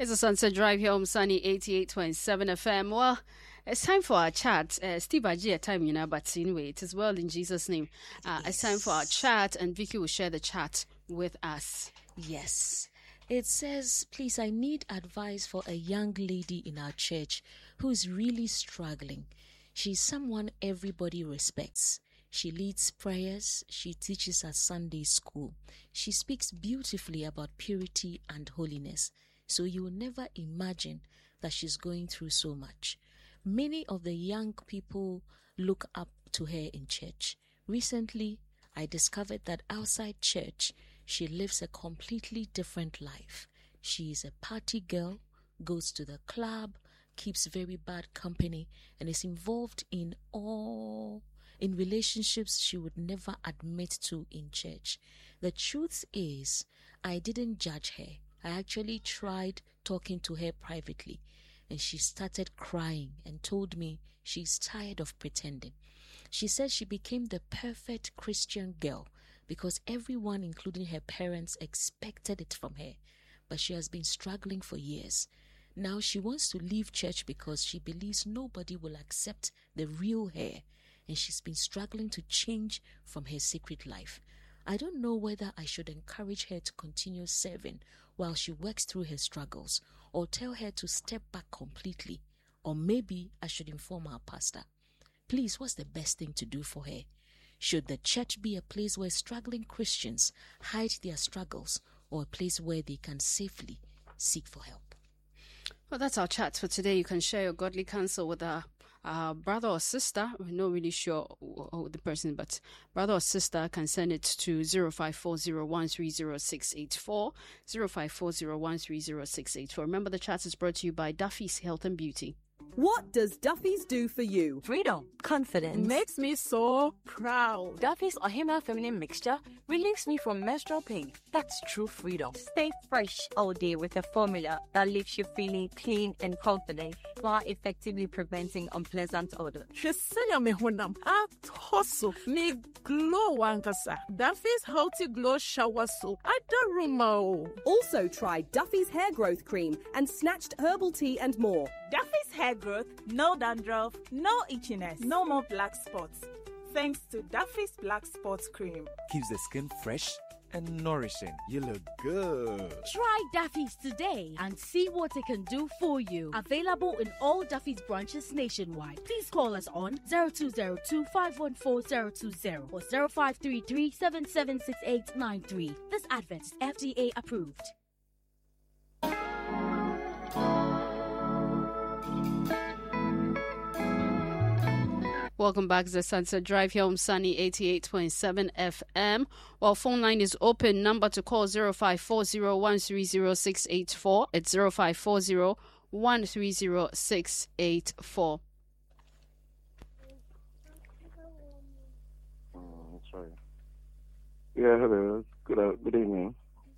It's a Sunset Drive here on Sunny 88.7 FM. Well, it's time for our chat. Steve Aji, time, but anyway, it is well in Jesus' name. It's time for our chat, and Vicky will share the chat with us. Yes. It says, please, I need advice for a young lady in our church who is really struggling. She's someone everybody respects. She leads prayers. She teaches at Sunday school. She speaks beautifully about purity and holiness. So you will never imagine that she's going through so much. Many of the young people look up to her in church. Recently, I discovered that outside church, she lives a completely different life. She is a party girl, goes to the club, keeps very bad company, and is involved in relationships she would never admit to in church. The truth is, I didn't judge her. I actually tried talking to her privately, and she started crying and told me she's tired of pretending. She said she became the perfect Christian girl because everyone, including her parents, expected it from her, but she has been struggling for years. Now she wants to leave church because she believes nobody will accept the real her, and she's been struggling to change from her secret life. I don't know whether I should encourage her to continue serving while she works through her struggles, or tell her to step back completely, or maybe I should inform our pastor. Please, what's the best thing to do for her? Should the church be a place where struggling Christians hide their struggles, or a place where they can safely seek for help? Well, that's our chat for today. You can share your godly counsel with our brother or sister. We're not really sure who the person, but brother or sister can send it to 0540130684, 0540130684. Remember, the chat is brought to you by Duffy's Health and Beauty. What does Duffy's do for you? Freedom. Confidence. Makes me so proud. Duffy's Ohima Feminine Mixture relieves me from menstrual pain. That's true freedom. Stay fresh all day with a formula that leaves you feeling clean and confident while effectively preventing unpleasant odor. Shesenya me honam atoso me glow wankasa. Duffy's Healthy Glow Shower Soap. Adaruma. Also try Duffy's Hair Growth Cream and Snatched Herbal Tea and more. Duffy's Hair Growth, no dandruff, no itchiness, no more black spots. Thanks to Duffy's Black Spots Cream. Keeps the skin fresh and nourishing. You look good. Try Duffy's today and see what it can do for you. Available in all Duffy's branches nationwide. Please call us on 0202-514-020 or 0533-776893. This advert is FDA approved. Welcome back to the Sunset Drive here on Sunny 88.7 FM. While phone line is open, number to call 0540130684. It's 0540130684. Sorry. Yeah, hello. Good evening.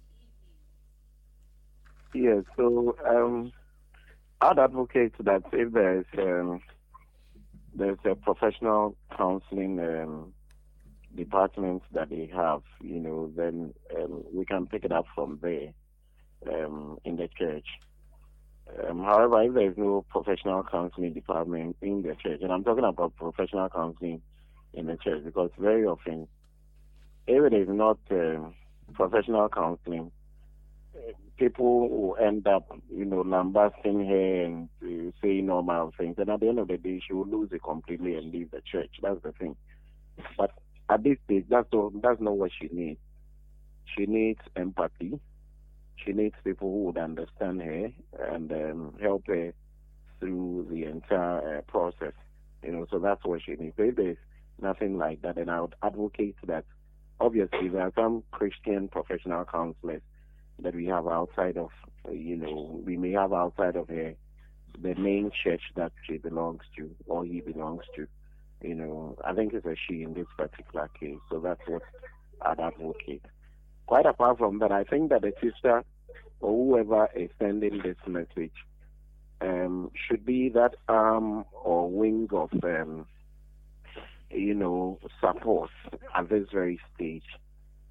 Yeah, so I'd advocate that if there's a professional counseling department that they have, then we can pick it up from there in the church. However, if there's no professional counseling department in the church, and I'm talking about professional counseling in the church, because very often, if it is not professional counseling, people will end up, lambasting her and saying normal things. And at the end of the day, she will lose it completely and leave the church. That's the thing. But at this stage, that's not what she needs. She needs empathy. She needs people who would understand her and help her through the entire process. So that's what she needs. If there's nothing like that, then I would advocate that. Obviously, there are some Christian professional counselors that we have outside of, we may have outside of the main church that she belongs to or he belongs to. I think it's a she in this particular case. So that's what I'd advocate. Quite apart from that, I think that the sister or whoever is sending this message should be that arm or wing of, support at this very stage.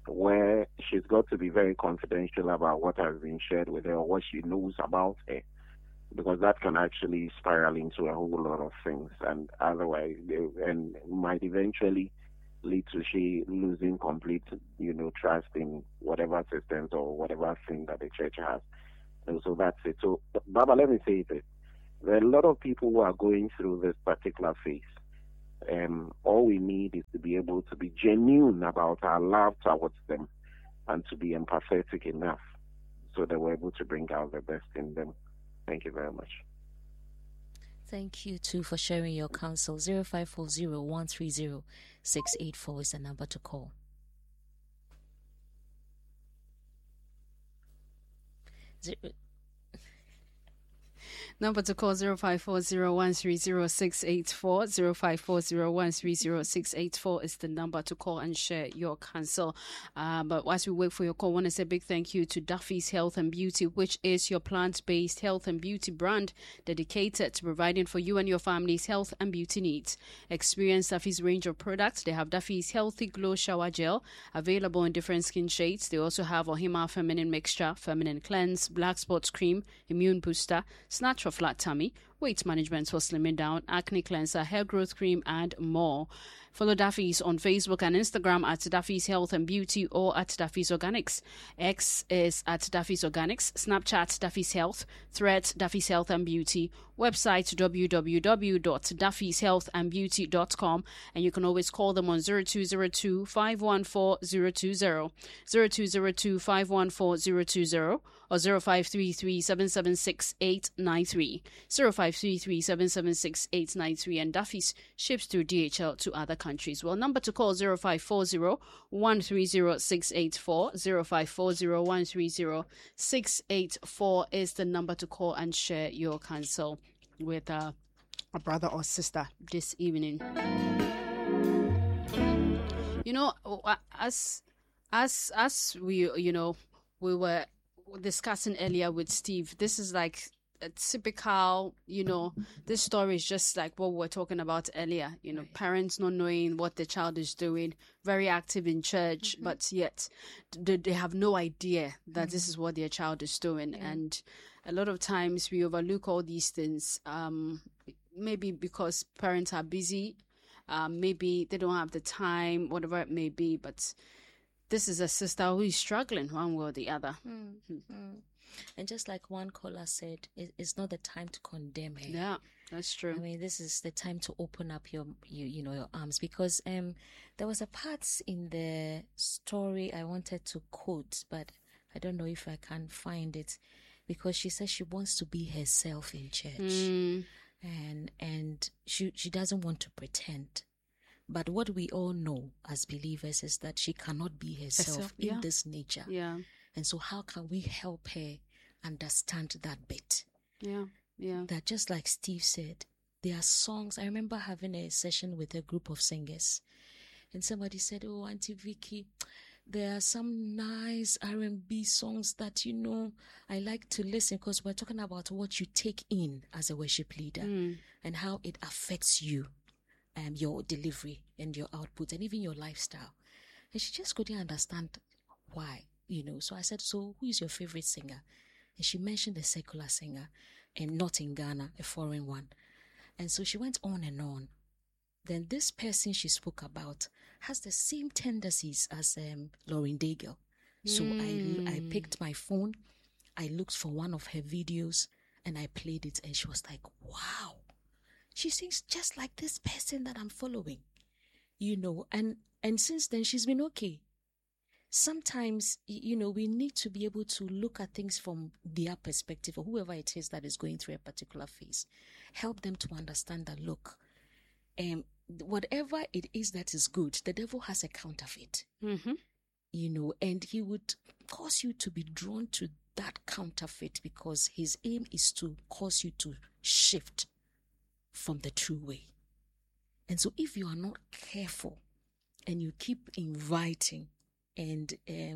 where she's got to be very confidential about what has been shared with her or what she knows about her, because that can actually spiral into a whole lot of things, and otherwise, and might eventually lead to she losing complete, trust in whatever systems or whatever thing that the church has. And so that's it. So, Baba, let me say this. There are a lot of people who are going through this particular phase. All we need is to be able to be genuine about our love towards them and to be empathetic enough so that we're able to bring out the best in them. Thank you very much. Thank you too for sharing your counsel. 0540-130-684 is the number to call. Number to call 0540-130-684. 0540-130-684 is the number to call and share your counsel. But whilst we wait for your call, I want to say a big thank you to Duffy's Health and Beauty, which is your plant-based health and beauty brand dedicated to providing for you and your family's health and beauty needs. Experience Duffy's range of products. They have Duffy's Healthy Glow Shower Gel, available in different skin shades. They also have Ohima Feminine Mixture, Feminine Cleanse, Black Spots Cream, Immune Booster, Snatch for Flat Tummy, Weight Management for Slimming Down, Acne Cleanser, Hair Growth Cream, and more. Follow Duffy's on Facebook and Instagram at Duffy's Health and Beauty or at Duffy's Organics. X is at Duffy's Organics, Snapchat Duffy's Health, Threads Duffy's Health and Beauty, website www.duffyshealthandbeauty.com, and you can always call them on 0202-514-020, 0202-514-020, or 0533-776-893, 0533-776-893, and Duffy's ships through DHL to other countries. Well, number to call 0540-130-684, 0540-130-684 is the number to call and share your counsel with a brother or sister this evening. As we we were discussing earlier with Steve, this is like a typical, this story is just like what we were talking about earlier, parents not knowing what the child is doing, very active in church, but yet they have no idea that this is what their child is doing. And a lot of times we overlook all these things, maybe because parents are busy, maybe they don't have the time, whatever it may be, but this is a sister who is struggling one way or the other. And just like one caller said, it's not the time to condemn her. Yeah, that's true. I mean, this is the time to open up your arms, because there was a part in the story I wanted to quote, but I don't know if I can find it, because she says she wants to be herself in church, and she doesn't want to pretend. But what we all know as believers is that she cannot be herself in this nature. Yeah. And so how can we help her understand that bit? Yeah. That just like Steve said, there are songs. I remember having a session with a group of singers, and somebody said, "Oh, Auntie Vicky, there are some nice R&B songs that, I like to listen," because we're talking about what you take in as a worship leader and how it affects you, your delivery and your output and even your lifestyle. And she just couldn't understand why. So I said, "So who is your favorite singer?" And she mentioned a secular singer, and not in Ghana, a foreign one. And so she went on and on. Then this person she spoke about has the same tendencies as Lauren Daigle. So I picked my phone, I looked for one of her videos, and I played it, and she was like, "Wow, she sings just like this person that I'm following." And since then she's been okay. Sometimes, we need to be able to look at things from their perspective, or whoever it is that is going through a particular phase. Help them to understand that, look, whatever it is that is good, the devil has a counterfeit. And he would cause you to be drawn to that counterfeit because his aim is to cause you to shift from the true way. And so if you are not careful and you keep inviting and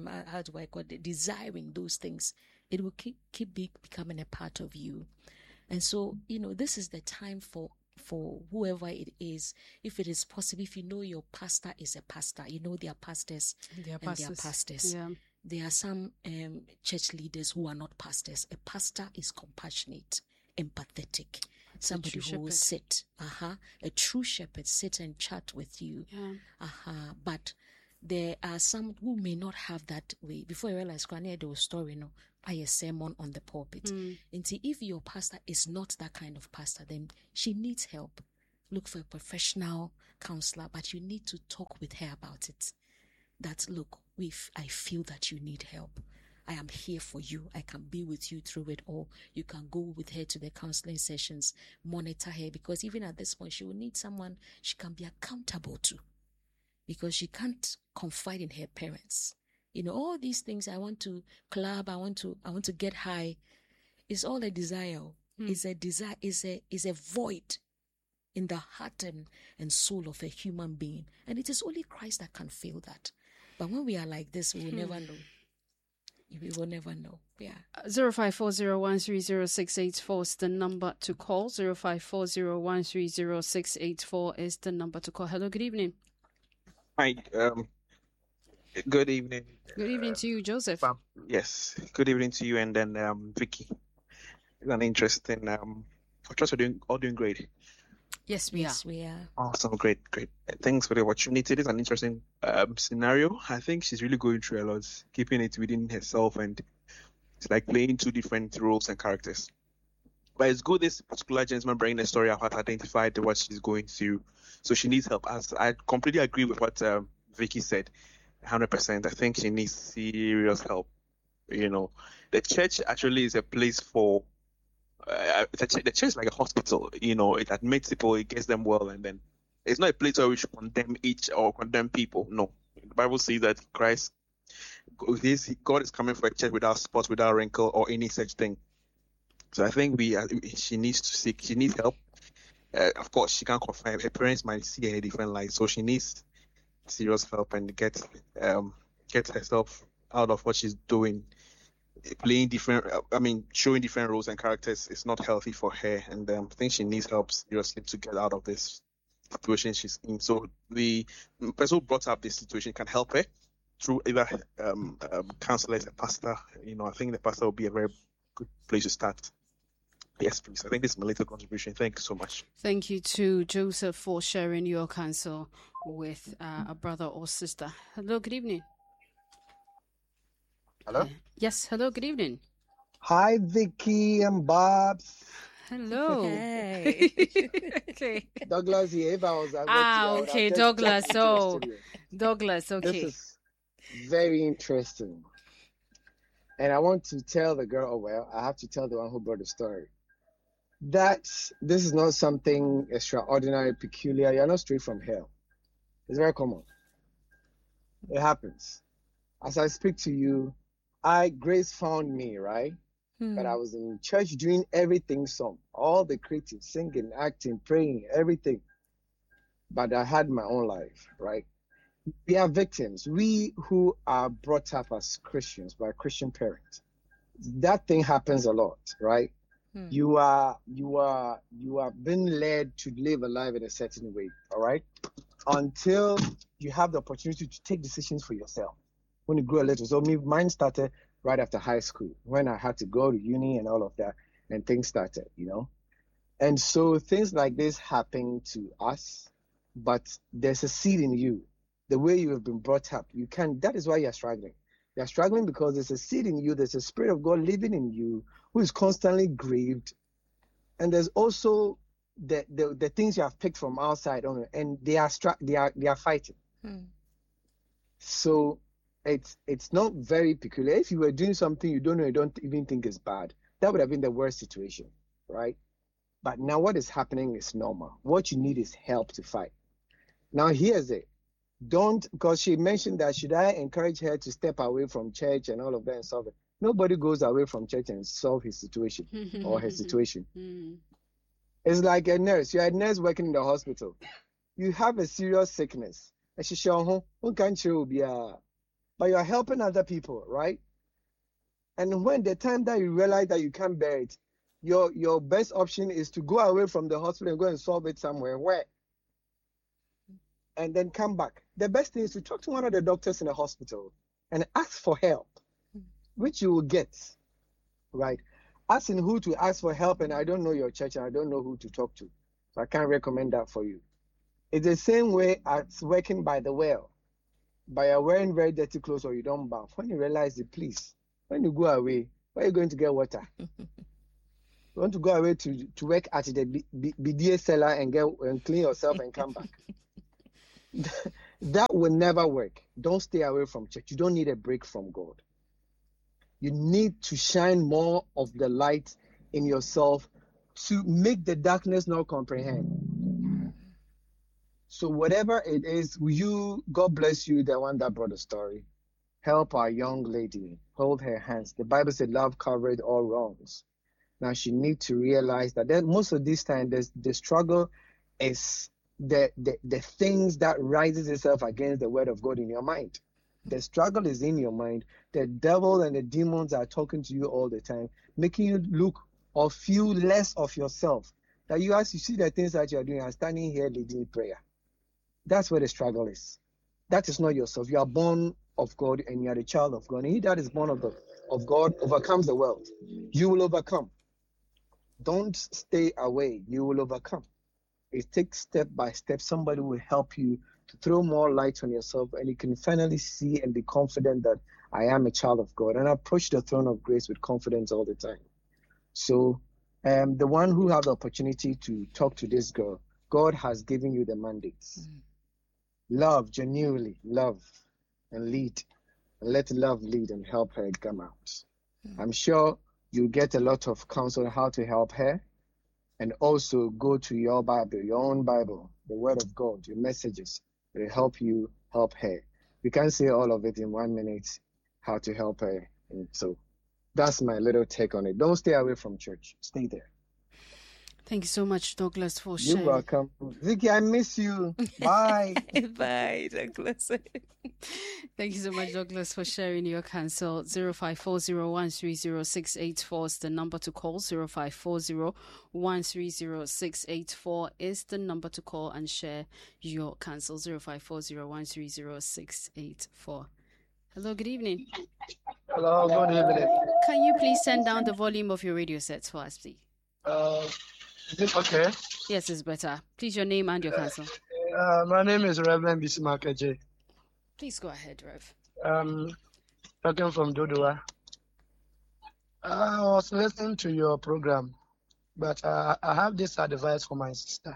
desiring those things, it will keep becoming a part of you. And so, this is the time for for whoever it is, if it is possible, if you know your pastor is a pastor, you know their pastors Their and their pastors. Yeah. There are some church leaders who are not pastors. A pastor is compassionate, empathetic, somebody who will sit, a true shepherd, sit and chat with you. Yeah. But there are some who may not have that way. Before you realize, there was a story, a sermon on the pulpit. And see, if your pastor is not that kind of pastor, then she needs help. Look for a professional counselor, but you need to talk with her about it. That, look, I feel that you need help. I am here for you. I can be with you through it all. You can go with her to the counseling sessions, monitor her, because even at this point, she will need someone she can be accountable to, because she can't confide in her parents. All these things, I want to club, I want to get high. It's all a desire. It's a desire, is a void in the heart and soul of a human being. And it is only Christ that can fill that. But when we are like this, we will never know. We will never know. Yeah. 0540130684 is the number to call. 0540130684 is the number to call. Hello, good evening. Hi. Good evening. Good evening to you, Joseph. Yes. Good evening to you, and then Vicky. It's an interesting. I trust we're all doing great. Yes, we are. Awesome, great. Thanks for the opportunity. It is an interesting scenario. I think she's really going through a lot, keeping it within herself, and it's like playing two different roles and characters. But it's good this particular gentleman bringing a story about identified what she's going through, so she needs help. As I completely agree with what Vicky said, 100%. I think she needs serious help. The church actually is a place for. The church is like a hospital, it admits people, it gets them well, and then it's not a place where we should condemn each or condemn people. No, the Bible says that God is coming for a church without spots, without wrinkle, or any such thing. So I think she needs help. Of course, she can't confide. Her parents might see her in a different light, so she needs serious help and get herself out of what she's doing. Showing different roles and characters is not healthy for her, and I think she needs help seriously to get out of this situation she's in. So the person who brought up this situation can help her through either counselors, a pastor. I think the pastor will be a very good place to start. Yes, please. I think this is my little contribution. Thank you so much. Thank you to Joseph for sharing your counsel with a brother or sister. Hello, good evening. Hello? Yes, hello, good evening. Hi, Vicky and Babs. Hello. Hey. Okay. Douglas here. Douglas. Douglas, okay. This is very interesting. And I want to tell the girl, I have to tell the one who brought the story. This is not something extraordinary, peculiar. You're not straight from hell. It's very common. It happens. As I speak to you, Grace found me, right? But I was in church doing everything, all the creative, singing, acting, praying, everything. But I had my own life, right? We are victims. We who are brought up as Christians by Christian parents. That thing happens a lot, right? You are being led to live a life in a certain way, all right? Until you have the opportunity to take decisions for yourself. When you grow a little. So mine started right after high school, when I had to go to uni and all of that, and things started, And so things like this happen to us, but there's a seed in you. The way you have been brought up, that is why you're struggling. You're struggling because there's a seed in you, there's a Spirit of God living in you who is constantly grieved. And there's also the things you have picked from outside on, and they are fighting. So it's not very peculiar. If you were doing something you don't even think is bad, that would have been the worst situation, right? But now what is happening is normal. What you need is help to fight. Now here's it. Because she mentioned that, should I encourage her to step away from church and all of that and solve it? Nobody goes away from church and solve his situation or her situation. It's like a nurse. You're a nurse working in the hospital. You have a serious sickness. And she but you're helping other people, right? And when the time that you realize that you can't bear it, your best option is to go away from the hospital and go and solve it somewhere. Where? And then come back. The best thing is to talk to one of the doctors in the hospital and ask for help, which you will get, right? Asking who to ask for help, and I don't know your church, and I don't know who to talk to, so I can't recommend that for you. It's the same way as working by the well. By wearing very dirty clothes or you don't bath. When you realize it, please, when you go away, where are you going to get water? You want to go away to work at the BDA cellar and clean yourself and come back. That will never work. Don't stay away from church. You don't need a break from God. You need to shine more of the light in yourself to make the darkness not comprehend. So whatever it is, God bless you, the one that brought the story. Help our young lady. Hold her hands. The Bible said love covered all wrongs. Now she needs to realize that most of this time, the struggle is the things that rises itself against the word of God in your mind. The struggle is in your mind. The devil and the demons are talking to you all the time, making you look or feel less of yourself. That you, as you see the things that you are doing, are standing here leading prayer. That's where the struggle is. That is not yourself. You are born of God and you are the child of God. And he that is born of God overcomes the world. You will overcome. Don't stay away. You will overcome. It takes step by step. Somebody will help you to throw more light on yourself, and you can finally see and be confident that I am a child of God, and approach the throne of grace with confidence all the time. So the one who have the opportunity to talk to this girl, God has given you the mandates. Love, genuinely love, and lead. And let love lead and help her come out. I'm sure you get a lot of counsel on how to help her. And also go to your Bible, your own Bible, the Word of God, your messages. It will help you help her. We can't say all of it in 1 minute, how to help her. And so that's my little take on it. Don't stay away from church. Stay there. Thank you so much, Douglas, for sharing. You're welcome. Vicky, I miss you. Bye. Bye, Douglas. Thank you so much, Douglas, for sharing your counsel. 0540-130-684 is the number to call. 0540-130-684 is the number to call and share your counsel. 0540-130-684. Hello, good evening. Hello, good evening. Can you please turn down the volume of your radio sets for us, please? Is it okay? Yes, it's better. Please, your name and your counsel. My name is Reverend Bismarck J. Please go ahead, Rev. Talking from Dodua. I was listening to your program, but I have this advice for my sister.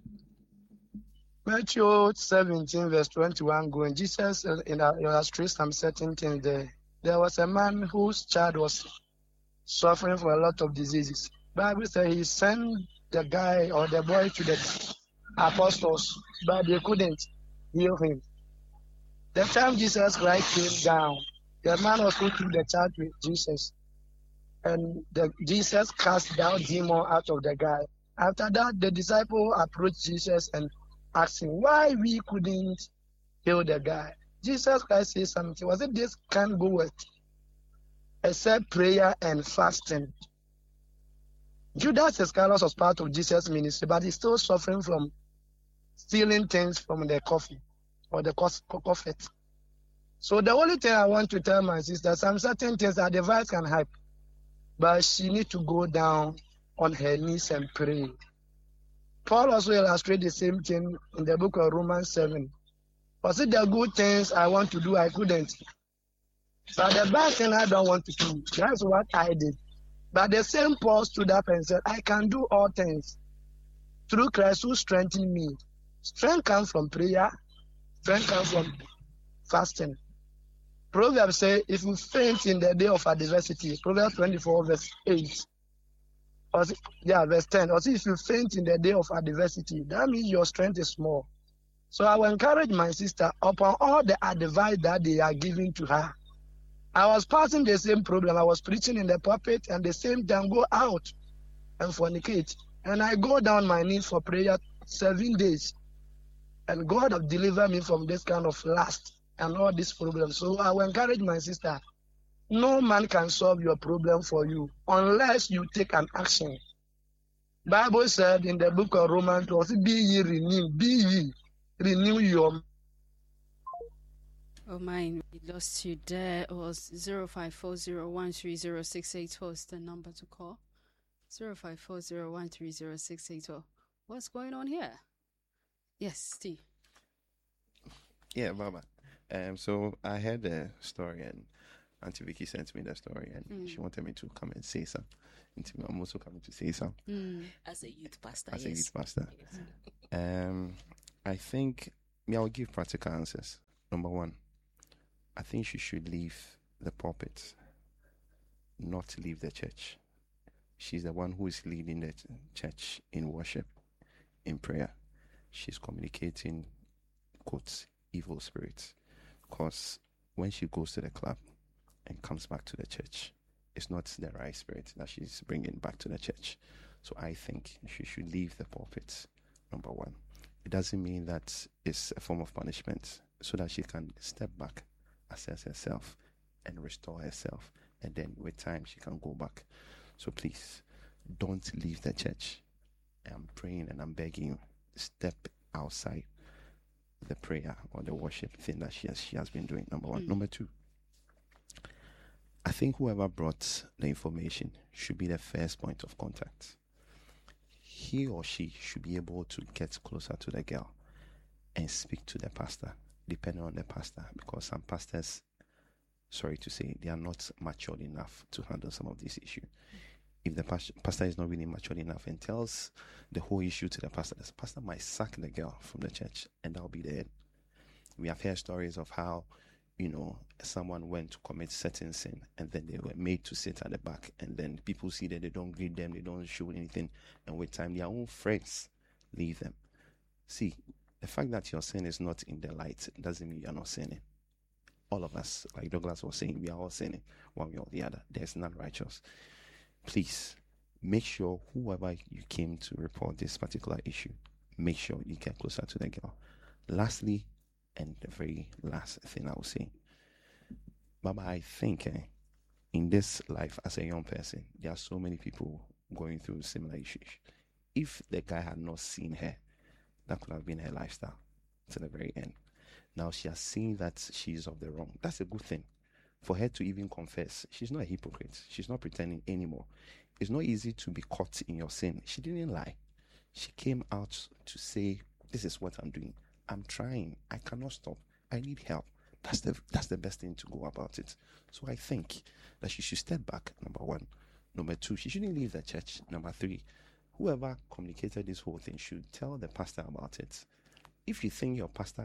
Matthew 17, verse 21, going, Jesus illustrates some certain things there. There was a man whose child was suffering from a lot of diseases. Bible says he sent the guy or the boy to the apostles, but they couldn't heal him. The time Jesus Christ came down, the man also took the child with Jesus. And Jesus cast down demon out of the guy. After that, the disciple approached Jesus and asked him why we couldn't heal the guy. Jesus Christ said something. Was it this can't go with except prayer and fasting? Judas Iscariot was part of Jesus' ministry, but he's still suffering from stealing things from the coffee or the coffee. So the only thing I want to tell my sister, some certain things that the device can help, but she needs to go down on her knees and pray. Paul also illustrated the same thing in the book of Romans 7. Was it the good things I want to do, I couldn't. But the bad thing I don't want to do, that's what I did. But the same Paul stood up and said, I can do all things through Christ who strengthened me. Strength comes from prayer. Strength comes from fasting. Proverbs say, if you faint in the day of adversity, Proverbs 24, verse 8. Verse 10. Also, if you faint in the day of adversity, that means your strength is small. So I will encourage my sister upon all the advice that they are giving to her. I was passing the same problem. I was preaching in the pulpit and the same time go out and fornicate. And I go down my knees for prayer 7 days. And God have delivered me from this kind of lust and all these problems. So I will encourage my sister. No man can solve your problem for you unless you take an action. Bible said in the book of Romans, be ye renewed, be ye renew your. Oh mine, we lost you there. It was 0540130684 was the number to call. 0540130684. What's going on here? Yes, Steve. Yeah, Baba. So I heard the story, and Auntie Vicky sent me the story, and she wanted me to come and say something. I'm also coming to say something. As a youth pastor, a youth pastor. I think I'll give practical answers. Number one, I think she should leave the pulpit, not leave the church. She's the one who is leading the church in worship, in prayer. She's communicating, quotes, evil spirits. Because when she goes to the club and comes back to the church, it's not the right spirit that she's bringing back to the church. So I think she should leave the pulpit, number one. It doesn't mean that it's a form of punishment, so that she can step back, assess herself, and restore herself. And then with time, she can go back. So please, don't leave the church. I'm praying and I'm begging you, step outside the prayer or the worship thing that she has been doing, number one. Number two, I think whoever brought the information should be the first point of contact. He or she should be able to get closer to the girl and speak to the pastor, depending on the pastor, because some pastors, sorry to say, they are not matured enough to handle some of these issues. If the pastor is not really matured enough and tells the whole issue to the pastor might sack the girl from the church, and that'll be the end. We have heard stories of how, someone went to commit certain sin, and then they were made to sit at the back, and then people see that they don't greet them, they don't show anything, and with time, their own friends leave them. See, the fact that your sin is not in the light doesn't mean you're not sinning. All of us, like Douglas was saying, we are all sinning one way or the other. There's none righteous. Please, make sure whoever you came to report this particular issue, make sure you get closer to the girl. Lastly, and the very last thing I will say, Baba, I think in this life as a young person, there are so many people going through similar issues. If the guy had not seen her, that could have been her lifestyle to the very end. Now she has seen that she is of the wrong. That's a good thing. For her to even confess, she's not a hypocrite. She's not pretending anymore. It's not easy to be caught in your sin. She didn't lie. She came out to say, this is what I'm doing. I'm trying. I cannot stop. I need help. That's the best thing to go about it. So I think that she should step back, number one. Number two, she shouldn't leave the church. Number three, whoever communicated this whole thing should tell the pastor about it. If you think your pastor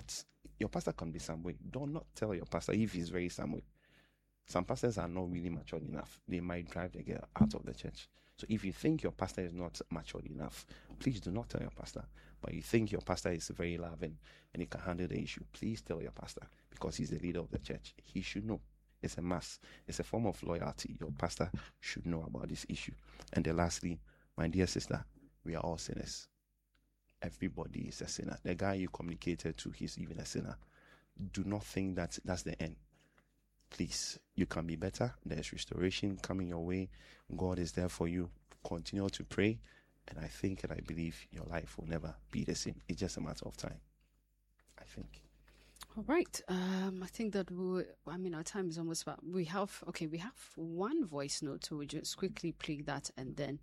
can be some way, do not tell your pastor if he's very some way. Some pastors are not really matured enough. They might drive the girl out of the church. So if you think your pastor is not matured enough, please do not tell your pastor. But you think your pastor is very loving and he can handle the issue, please tell your pastor, because he's the leader of the church. He should know. It's a must. It's a form of loyalty. Your pastor should know about this issue. And then lastly, my dear sister, we are all sinners. Everybody is a sinner. The guy you communicated to, he's even a sinner. Do not think that that's the end. Please, you can be better. There's restoration coming your way. God is there for you. Continue to pray. And I think and I believe your life will never be the same. It's just a matter of time, I think. All right. I think that our time is almost about. We have one voice note, so we'll just quickly play that and then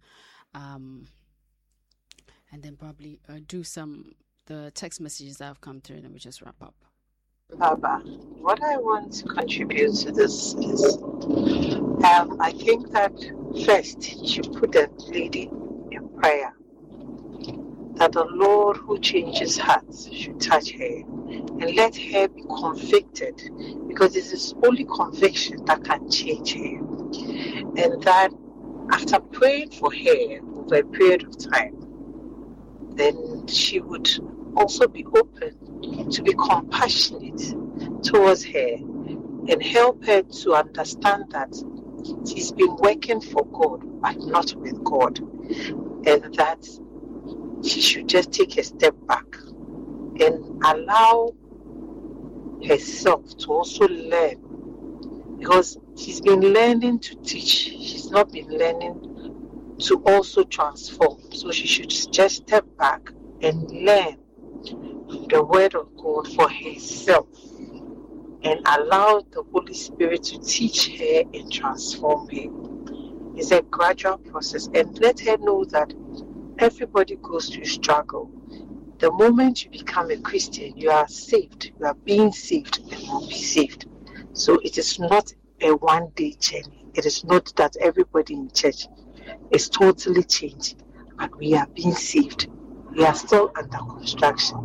probably do the text messages that have come through, and then we just wrap up. Baba, what I want to contribute to this is, I think that first you should put the lady in prayer, that the Lord who changes hearts should touch her and let her be convicted, because it is only conviction that can change her. And that after praying for her over a period of time, then she would also be open to be compassionate towards her and help her to understand that she's been working for God but not with God, and that she should just take a step back and allow herself to also learn because she's been learning to teach. She's not been learning to also transform. So she should just step back and learn the word of God for herself and allow the Holy Spirit to teach her and transform her. It's a gradual process, and let her know that everybody goes through struggle. The moment you become a Christian, you are saved. You are being saved and will be saved. So it is not a one-day journey. It is not that everybody in church is totally changed, but we are being saved. We are still under construction.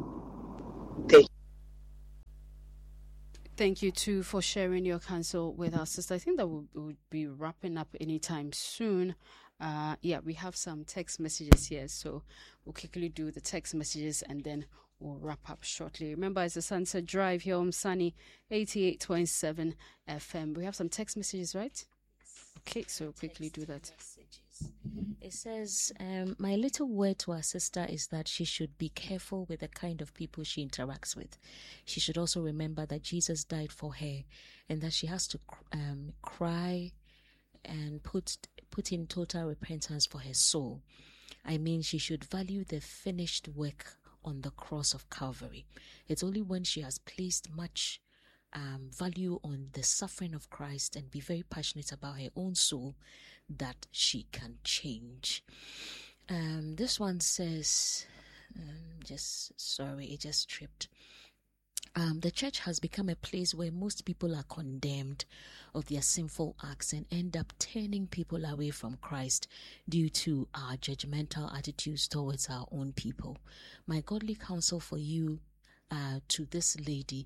Thank you too for sharing your counsel with us, sister. I think that we'll be wrapping up anytime soon. We have some text messages here, so we'll quickly do the text messages and then we'll wrap up shortly. Remember, it's the Sunset Drive here on Sunny 88.7 FM. We have some text messages, right? Okay, so we'll quickly do that. It says, my little word to our sister is that she should be careful with the kind of people she interacts with. She should also remember that Jesus died for her and that she has to cry and put in total repentance for her soul. I mean, she should value the finished work on the cross of Calvary. It's only when she has placed much value on the suffering of Christ and be very passionate about her own soul that she can change. This one says, it just tripped. The church has become a place where most people are condemned of their sinful acts and end up turning people away from Christ due to our judgmental attitudes towards our own people. My godly counsel for you to this lady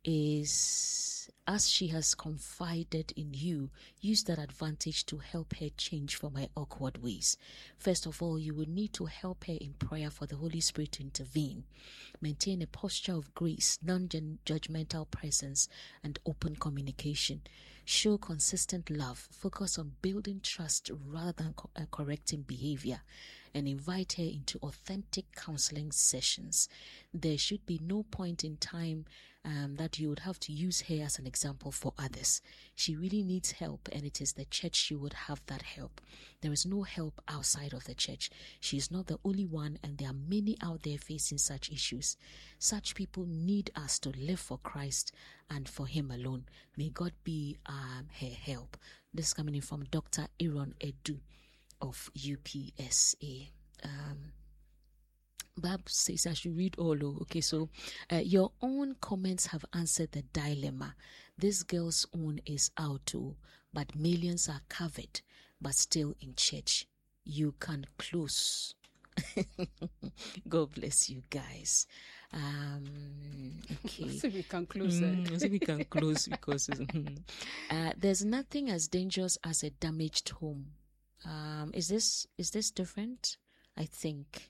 is, as she has confided in you, use that advantage to help her change from her awkward ways. First of all, you will need to help her in prayer for the Holy Spirit to intervene. Maintain a posture of grace, non-judgmental presence, and open communication. Show consistent love. Focus on building trust rather than correcting behavior, and invite her into authentic counseling sessions. There should be no point in time that you would have to use her as an example for others. She really needs help, and it is the church she would have that help. There is no help outside of the church. She is not the only one, and there are many out there facing such issues. Such people need us to live for Christ and for Him alone. May God be her help. This is coming in from Dr. Aaron Edu of UPSA. Bab says I should read all. Okay, so your own comments have answered the dilemma. This girl's own is out, but millions are covered, but still in church. You can close. God bless you guys. Okay. So we can close. So we can close because there's nothing as dangerous as a damaged home. Is this different? I think.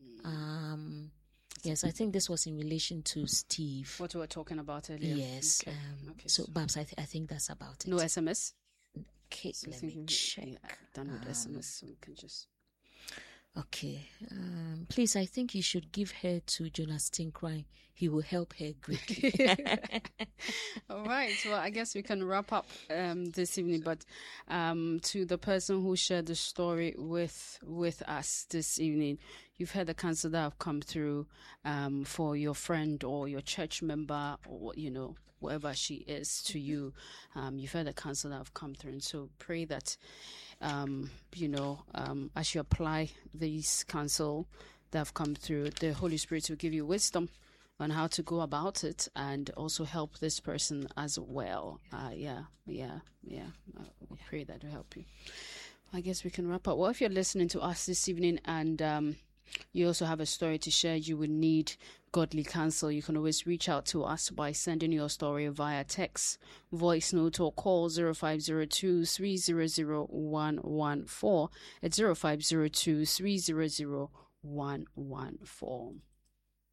Yes, I think this was in relation to Steve. What we were talking about earlier. Yes. Okay. So, Babs, I think that's about it. No SMS? Okay, so let me check. Done with SMS, so we can just... Okay. Please, I think you should give her to Jonas Tinkrai. He will help her greatly. All right. Well, I guess we can wrap up this evening. But to the person who shared the story with us this evening, you've heard the counsel that have come through for your friend or your church member, or whoever she is to you. You've heard the counsel that have come through, and so pray that as you apply these counsel that have come through, the Holy Spirit will give you wisdom on how to go about it and also help this person as well. We pray that will help you. I guess we can wrap up. Well, if you're listening to us this evening and you also have a story to share, you would need godly counsel, you can always reach out to us by sending your story via text, voice note, or call 0502 300 114. It's 0502 300 114.